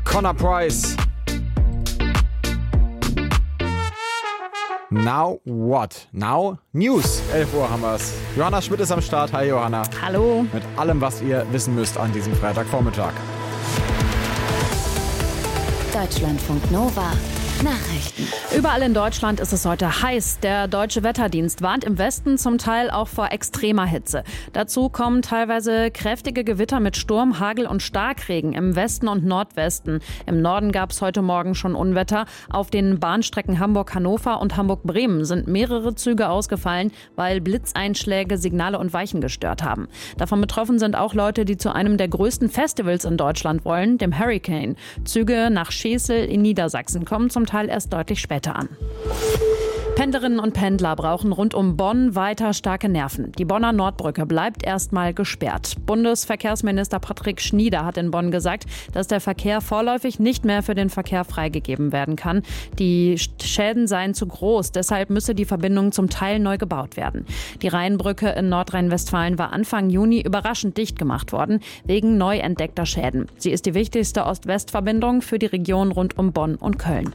Connor Price. Now what? Now News. 11 Uhr haben wir's. Johanna Schmidt ist am Start. Hi Johanna. Hallo. Mit allem, was ihr wissen müsst an diesem Freitagvormittag. Deutschlandfunk Nova. Nachrichten. Überall in Deutschland ist es heute heiß. Der Deutsche Wetterdienst warnt im Westen zum Teil auch vor extremer Hitze. Dazu kommen teilweise kräftige Gewitter mit Sturm, Hagel und Starkregen im Westen und Nordwesten. Im Norden gab es heute Morgen schon Unwetter. Auf den Bahnstrecken Hamburg-Hannover und Hamburg-Bremen sind mehrere Züge ausgefallen, weil Blitzeinschläge Signale und Weichen gestört haben. Davon betroffen sind auch Leute, die zu einem der größten Festivals in Deutschland wollen, dem Hurricane. Züge nach Schesel in Niedersachsen kommen zum Teil erst deutlich später an. Pendlerinnen und Pendler brauchen rund um Bonn weiter starke Nerven. Die Bonner Nordbrücke bleibt erstmal gesperrt. Bundesverkehrsminister Patrick Schnieder hat in Bonn gesagt, dass der Verkehr vorläufig nicht mehr für den Verkehr freigegeben werden kann. Die Schäden seien zu groß, deshalb müsse die Verbindung zum Teil neu gebaut werden. Die Rheinbrücke in Nordrhein-Westfalen war Anfang Juni überraschend dicht gemacht worden, wegen neu entdeckter Schäden. Sie ist die wichtigste Ost-West-Verbindung für die Region rund um Bonn und Köln.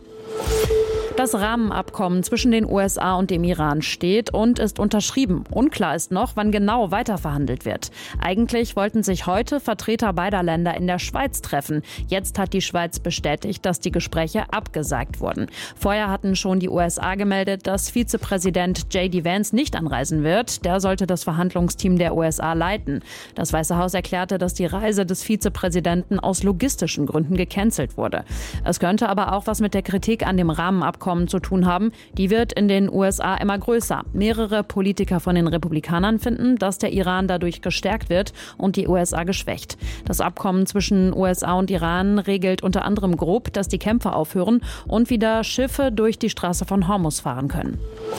Das Rahmenabkommen zwischen den USA und dem Iran steht und ist unterschrieben. Unklar ist noch, wann genau weiterverhandelt wird. Eigentlich wollten sich heute Vertreter beider Länder in der Schweiz treffen. Jetzt hat die Schweiz bestätigt, dass die Gespräche abgesagt wurden. Vorher hatten schon die USA gemeldet, dass Vizepräsident J.D. Vance nicht anreisen wird. Der sollte das Verhandlungsteam der USA leiten. Das Weiße Haus erklärte, dass die Reise des Vizepräsidenten aus logistischen Gründen gecancelt wurde. Es könnte aber auch was mit der Kritik an dem Rahmenabkommen zu tun haben. Die wird in den USA immer größer. Mehrere Politiker von den Republikanern finden, dass der Iran dadurch gestärkt wird und die USA geschwächt. Das Abkommen zwischen USA und Iran regelt unter anderem grob, dass die Kämpfe aufhören und wieder Schiffe durch die Straße von Hormuz fahren können.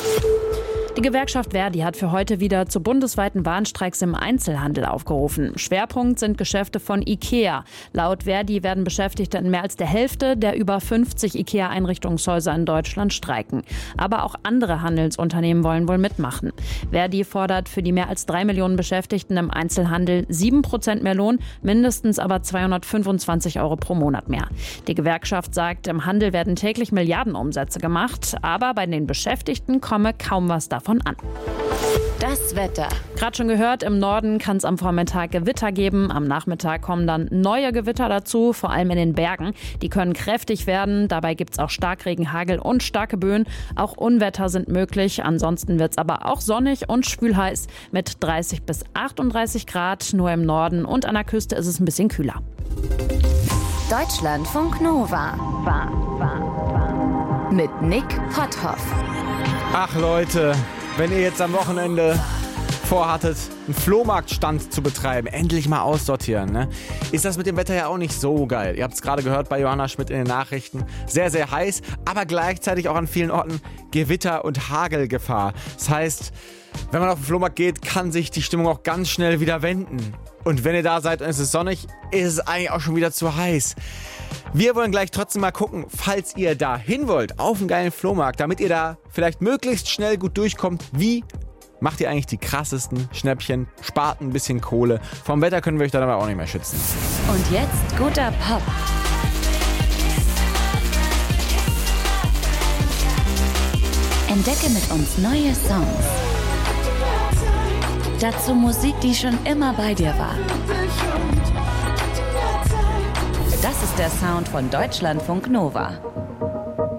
Die Gewerkschaft Verdi hat für heute wieder zu bundesweiten Warnstreiks im Einzelhandel aufgerufen. Schwerpunkt sind Geschäfte von IKEA. Laut Verdi werden Beschäftigte in mehr als der Hälfte der über 50 IKEA-Einrichtungshäuser in Deutschland streiken. Aber auch andere Handelsunternehmen wollen wohl mitmachen. Verdi fordert für die mehr als 3 Millionen Beschäftigten im Einzelhandel 7% mehr Lohn, mindestens aber 225 € pro Monat mehr. Die Gewerkschaft sagt, im Handel werden täglich Milliardenumsätze gemacht, aber bei den Beschäftigten komme kaum was davon an. Das Wetter. Gerade schon gehört, im Norden kann es am Vormittag Gewitter geben. Am Nachmittag kommen dann neue Gewitter dazu, vor allem in den Bergen. Die können kräftig werden. Dabei gibt es auch Starkregen, Hagel und starke Böen. Auch Unwetter sind möglich. Ansonsten wird es aber auch sonnig und schwülheiß mit 30 bis 38 Grad. Nur im Norden und an der Küste ist es ein bisschen kühler. Deutschlandfunk Nova. Mit Nick Potthoff. Ach Leute, wenn ihr jetzt am Wochenende vorhattet, einen Flohmarktstand zu betreiben, endlich mal aussortieren, ne? Ist das mit dem Wetter ja auch nicht so geil. Ihr habt es gerade gehört bei Johanna Schmidt in den Nachrichten. Sehr, sehr heiß, aber gleichzeitig auch an vielen Orten Gewitter- und Hagelgefahr. Das heißt, wenn man auf den Flohmarkt geht, kann sich die Stimmung auch ganz schnell wieder wenden. Und wenn ihr da seid und es ist sonnig, ist es eigentlich auch schon wieder zu heiß. Wir wollen gleich trotzdem mal gucken, falls ihr da hin wollt, auf einen geilen Flohmarkt, damit ihr da vielleicht möglichst schnell gut durchkommt, wie macht ihr eigentlich die krassesten Schnäppchen, spart ein bisschen Kohle. Vom Wetter können wir euch dann aber auch nicht mehr schützen. Und jetzt guter Pop. Entdecke mit uns neue Songs. Dazu Musik, die schon immer bei dir war. Das ist der Sound von Deutschlandfunk Nova.